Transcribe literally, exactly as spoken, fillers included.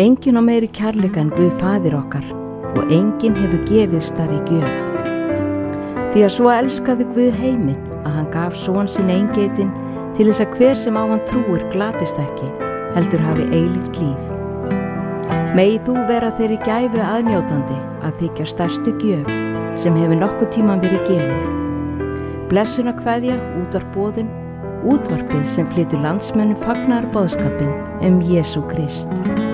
Enginn á meiri kærleika en Guð faðir okkar og enginn hefur gefið stærri gjöf. Því að svo elskaði Guð heiminn að hann gaf son sinn eingeitinn til þess að hver sem á hann trúir glatist ekki, heldur hafi eilíft líf. Megi þú vera þeirri gæfu aðnjótandi að þykja stærstu gjöf sem hefur nokkuð tíman verið gefin. Blessuna kveðja útvarpboðin, útvarpið sem flytur landsmönnum fagnaðarboðskapinn um Jesú Krist.